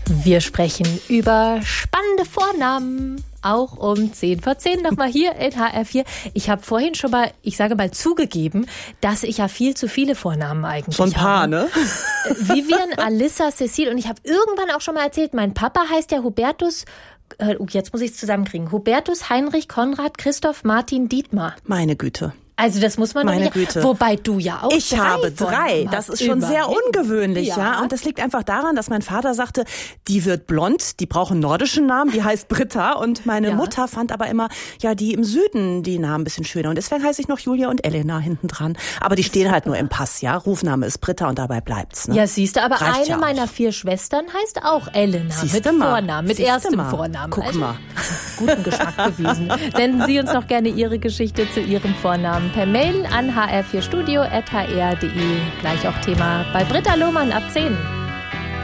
Wir sprechen über spannende Vornamen, auch um 10 vor 10 nochmal hier in HR4. Ich habe vorhin schon mal, ich sage mal, zugegeben, dass ich ja viel zu viele Vornamen eigentlich habe. So ein paar, ne? Vivian, Alissa, Cecile, und ich habe irgendwann auch schon mal erzählt, mein Papa heißt ja Hubertus, jetzt muss ich es zusammenkriegen, Hubertus, Heinrich, Konrad, Christoph, Martin, Dietmar. Meine Güte. Also das muss man Meine nicht. Güte. Wobei du ja auch Ich habe 3. Das ist schon sehr ungewöhnlich, ja. Und das liegt einfach daran, dass mein Vater sagte, die wird blond, die braucht einen nordischen Namen, die heißt Britta. Und meine Mutter fand aber immer, ja, die im Süden, die Namen ein bisschen schöner. Und deswegen heiße ich noch Julia und Elena hinten dran. Aber die stehen halt nur im Pass, ja. Rufname ist Britta und dabei bleibt's. Ne? Ja, siehst du, aber Reicht eine ja meiner 4 Schwestern heißt auch Elena. Siehste mit mal. Vornamen, mit Siehste erstem mal. Vornamen. Guck also, mal. Guten Geschmack bewiesen. Senden Sie uns noch gerne Ihre Geschichte zu Ihrem Vornamen per Mail an hr4studio@hr.de. Gleich auch Thema bei Britta Lohmann ab 10.